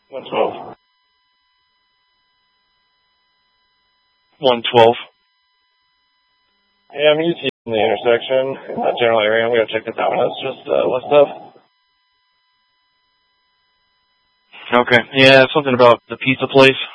112. 112. Yeah, I'm UT in the intersection, in that general area. I'm going to check this out. It's just west of. Okay. Yeah, something about the pizza place.